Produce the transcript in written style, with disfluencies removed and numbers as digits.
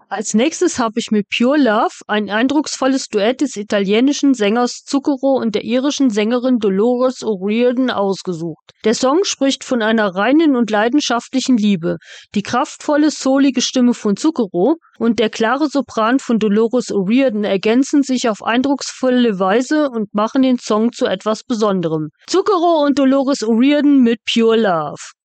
Als nächstes habe ich mit Pure Love ein eindrucksvolles Duett des italienischen Sängers Zucchero und der irischen Sängerin Dolores O'Riordan ausgesucht. Der Song spricht von einer reinen und leidenschaftlichen Liebe. Die kraftvolle, soulige Stimme von Zucchero und der klare Sopran von Dolores O'Riordan ergänzen sich auf eindrucksvolle Weise und machen den Song zu etwas Besonderem. Zucchero und Dolores O'Riordan mit Pure Love.